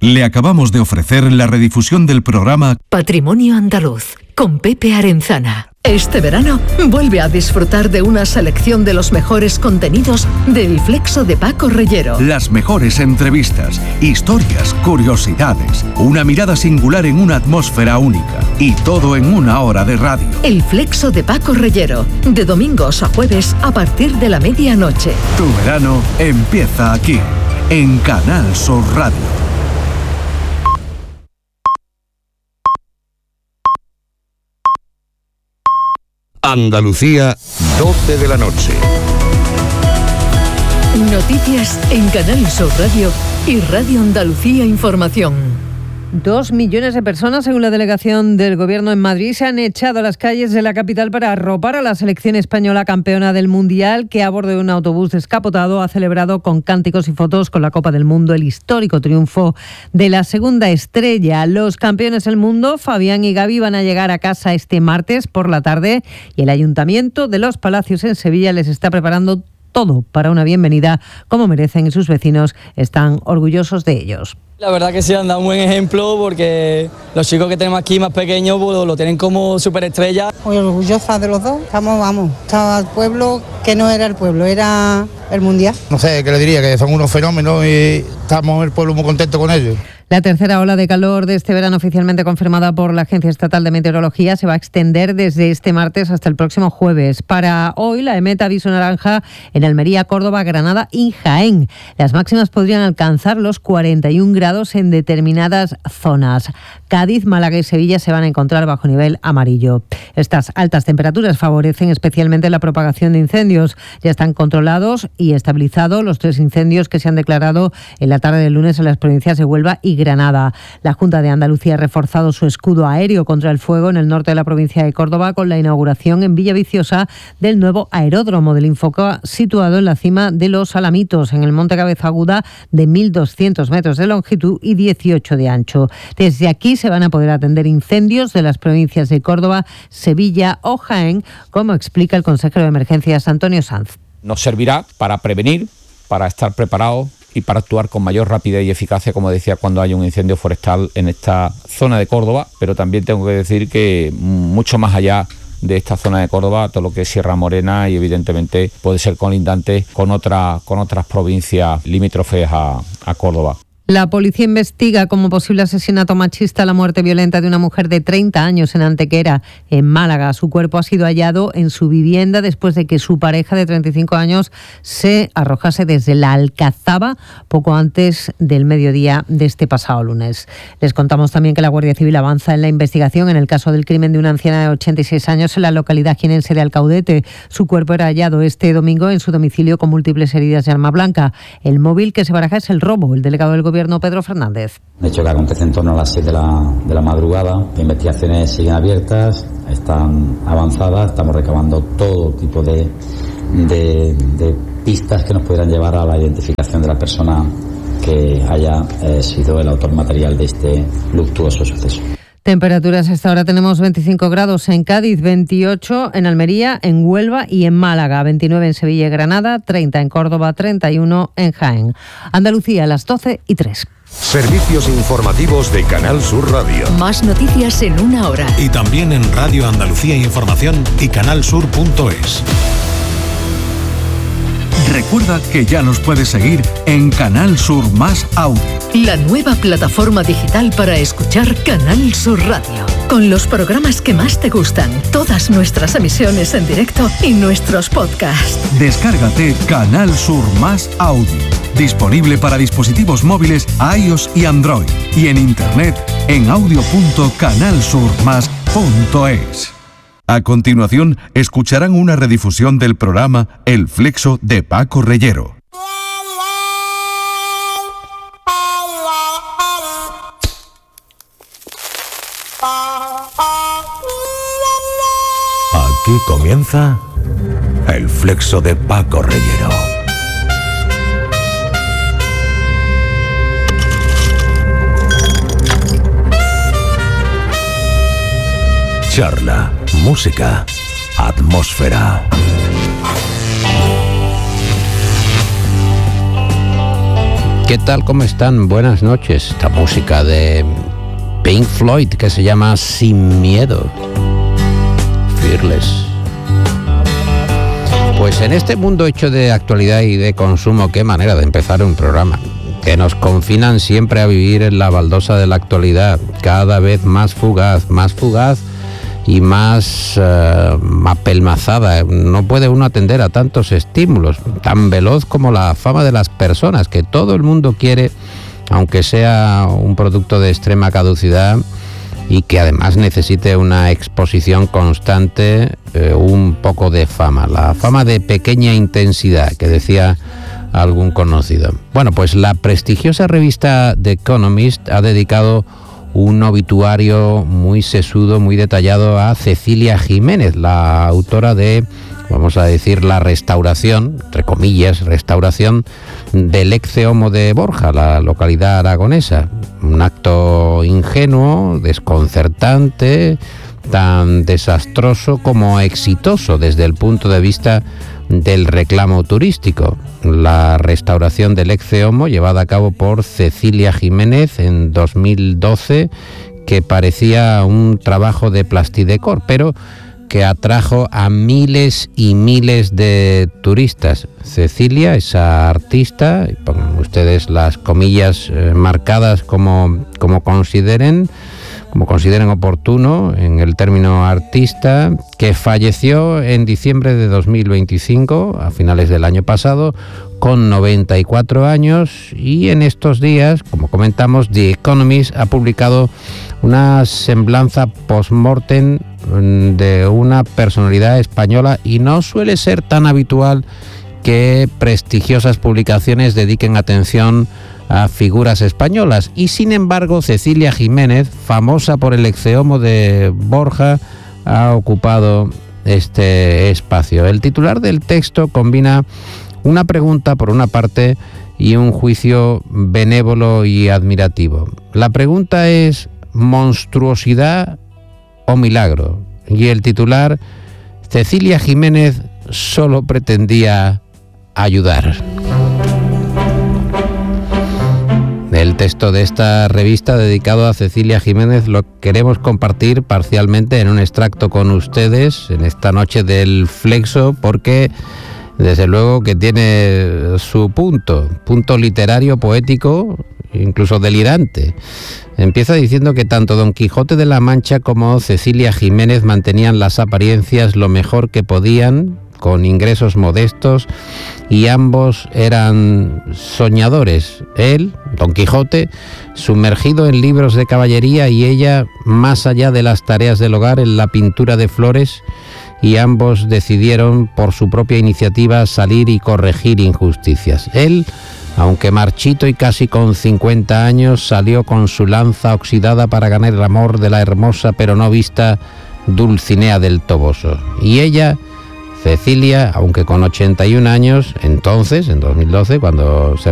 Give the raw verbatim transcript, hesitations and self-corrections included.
Le acabamos de ofrecer la redifusión del programa Patrimonio Andaluz, con Pepe Arenzana. Este verano, vuelve a disfrutar de una selección de los mejores contenidos del Flexo de Paco Reyero. Las mejores entrevistas, historias, curiosidades, una mirada singular en una atmósfera única. Y todo en una hora de radio. El Flexo de Paco Reyero, de domingos a jueves a partir de la medianoche. Tu verano empieza aquí, en Canal Sur Radio. Andalucía, doce de la noche. Noticias en Canal Sur Radio y Radio Andalucía Información. Dos millones de personas, según la delegación del Gobierno en Madrid, se han echado a las calles de la capital para arropar a la selección española campeona del Mundial, que a bordo de un autobús descapotado ha celebrado con cánticos y fotos con la Copa del Mundo el histórico triunfo de la segunda estrella. Los campeones del mundo, Fabián y Gaby, van a llegar a casa este martes por la tarde y el Ayuntamiento de Los Palacios en Sevilla les está preparando todo para una bienvenida como merecen y sus vecinos están orgullosos de ellos. La verdad que sí, han dado un buen ejemplo porque los chicos que tenemos aquí más pequeños pues, lo tienen como superestrella. Muy orgullosa de los dos, estamos, vamos, estaba el pueblo que no era el pueblo, era el mundial. No sé, ¿qué le diría? Que son unos fenómenos y estamos el pueblo muy contento con ellos. La tercera ola de calor de este verano, oficialmente confirmada por la Agencia Estatal de Meteorología, se va a extender desde este martes hasta el próximo jueves. Para hoy, la emite aviso naranja en Almería, Córdoba, Granada y Jaén. Las máximas podrían alcanzar los cuarenta y un grados en determinadas zonas. Cádiz, Málaga y Sevilla se van a encontrar bajo nivel amarillo. Estas altas temperaturas favorecen especialmente la propagación de incendios. Ya están controlados y estabilizados los tres incendios que se han declarado en la tarde del lunes en las provincias de Huelva y Granada. La Junta de Andalucía ha reforzado su escudo aéreo contra el fuego en el norte de la provincia de Córdoba con la inauguración en Villaviciosa del nuevo aeródromo del Infoca, situado en la cima de los Alamitos, en el Monte Cabeza Aguda, de mil doscientos metros de longitud y dieciocho de ancho. Desde aquí se van a poder atender incendios de las provincias de Córdoba, Sevilla o Jaén, como explica el consejero de Emergencias Antonio Sanz. Nos servirá para prevenir, para estar preparados y para actuar con mayor rapidez y eficacia, como decía, cuando hay un incendio forestal en esta zona de Córdoba, pero también tengo que decir que mucho más allá de esta zona de Córdoba, todo lo que es Sierra Morena y evidentemente puede ser colindante con, otra, con otras provincias limítrofes a, a Córdoba. La policía investiga como posible asesinato machista la muerte violenta de una mujer de treinta años en Antequera, en Málaga. Su cuerpo ha sido hallado en su vivienda después de que su pareja de treinta y cinco años se arrojase desde la Alcazaba poco antes del mediodía de este pasado lunes. Les contamos también que la Guardia Civil avanza en la investigación en el caso del crimen de una anciana de ochenta y seis años en la localidad jienense de Alcaudete. Su cuerpo era hallado este domingo en su domicilio con múltiples heridas de arma blanca. El móvil que se baraja es el robo. El delegado del Gobierno, Pedro Fernández. De hecho, que acontece en torno a las siete de la, de la madrugada. Las investigaciones siguen abiertas, están avanzadas, estamos recabando todo tipo de, de, de pistas que nos pudieran llevar a la identificación de la persona que haya eh, sido el autor material de este luctuoso suceso. Temperaturas hasta ahora tenemos veinticinco grados en Cádiz, veintiocho en Almería, en Huelva y en Málaga, veintinueve en Sevilla y Granada, treinta en Córdoba, treinta y uno en Jaén. Andalucía a las doce y tres. Servicios informativos de Canal Sur Radio. Más noticias en una hora. Y también en Radio Andalucía Información y canalsur punto es. Recuerda que ya nos puedes seguir en Canal Sur Más Audio. La nueva plataforma digital para escuchar Canal Sur Radio. Con los programas que más te gustan, todas nuestras emisiones en directo y nuestros podcasts. Descárgate Canal Sur Más Audio. Disponible para dispositivos móviles iOS y Android. Y en internet en audio punto canal sur más punto es. A continuación, escucharán una redifusión del programa El Flexo de Paco Reyero. Aquí comienza El Flexo de Paco Reyero. Charla, música, atmósfera. ¿Qué tal? ¿Cómo están? Buenas noches. Esta música de Pink Floyd que se llama Sin Miedo. Fearless. Pues en este mundo hecho de actualidad y de consumo, qué manera de empezar un programa. Que nos confinan siempre a vivir en la baldosa de la actualidad, cada vez más fugaz, más fugaz y más uh, apelmazada. No puede uno atender a tantos estímulos, tan veloz como la fama de las personas, que todo el mundo quiere, aunque sea un producto de extrema caducidad y que además necesite una exposición constante, eh, un poco de fama, la fama de pequeña intensidad, que decía algún conocido. Bueno, pues la prestigiosa revista The Economist ha dedicado un obituario muy sesudo, muy detallado a Cecilia Jiménez, la autora de, vamos a decir, la restauración, entre comillas, restauración del Ecce Homo de Borja, la localidad aragonesa. Un acto ingenuo, desconcertante, tan desastroso como exitoso desde el punto de vista del reclamo turístico. La restauración del Ecce Homo, llevada a cabo por Cecilia Jiménez en dos mil doce, que parecía un trabajo de plastidecor, pero que atrajo a miles y miles de turistas. Cecilia, esa artista, y pongan ustedes las comillas eh, marcadas como, como consideren, como consideren oportuno en el término artista, que falleció en diciembre de dos mil veinticinco, a finales del año pasado, con noventa y cuatro años, y en estos días, como comentamos, The Economist ha publicado una semblanza post-mortem de una personalidad española, y no suele ser tan habitual que prestigiosas publicaciones dediquen atención a figuras españolas, y sin embargo Cecilia Jiménez, famosa por el Ecce Homo de Borja, ha ocupado este espacio. El titular del texto combina una pregunta por una parte y un juicio benévolo y admirativo. La pregunta es: ¿monstruosidad o milagro? Y el titular: Cecilia Jiménez solo pretendía ayudar. El texto de esta revista dedicado a Cecilia Jiménez lo queremos compartir parcialmente en un extracto con ustedes en esta noche del Flexo, porque desde luego que tiene su punto, punto literario, poético, incluso delirante. Empieza diciendo que tanto Don Quijote de la Mancha como Cecilia Jiménez mantenían las apariencias lo mejor que podían, con ingresos modestos, y ambos eran soñadores. Él, Don Quijote, sumergido en libros de caballería, y ella más allá de las tareas del hogar, en la pintura de flores, y ambos decidieron por su propia iniciativa salir y corregir injusticias. Él, aunque marchito y casi con cincuenta años, salió con su lanza oxidada para ganar el amor de la hermosa pero no vista Dulcinea del Toboso. Y ella, Cecilia, aunque con ochenta y un años, entonces, en dos mil doce, cuando se